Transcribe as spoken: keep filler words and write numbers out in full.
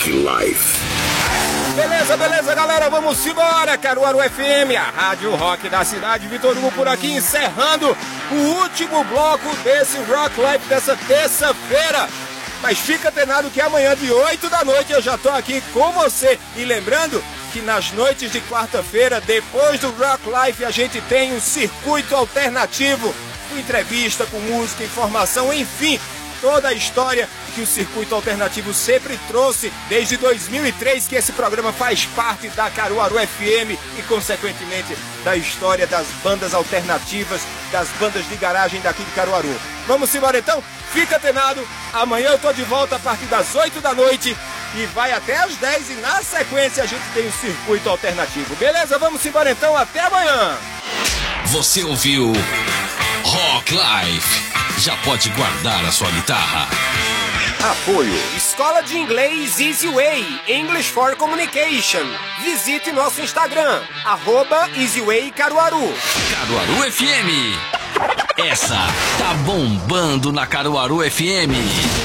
Rock Life. Beleza, beleza, galera, vamos embora, Caruaru F M, a Rádio Rock da cidade. Vitor Hugo por aqui, encerrando o último bloco desse Rock Life dessa terça-feira. Mas fica antenado que amanhã de oito da noite eu já tô aqui com você. E lembrando que nas noites de quarta-feira, depois do Rock Life, a gente tem um circuito alternativo, com entrevista, com música, informação, enfim, toda a história que o Circuito Alternativo sempre trouxe desde dois mil e três, que esse programa faz parte da Caruaru F M e, consequentemente, da história das bandas alternativas, das bandas de garagem daqui de Caruaru. Vamos embora então? Fica antenado, amanhã eu tô de volta a partir das oito da noite e vai até às dez e na sequência a gente tem o Circuito Alternativo. Beleza? Vamos embora então, até amanhã! Você ouviu Rock Life. Já pode guardar a sua guitarra. Apoio Escola de Inglês Easy Way, English for Communication. Visite nosso Instagram, arroba EasyWay Caruaru. Caruaru F M. Essa tá bombando na Caruaru F M.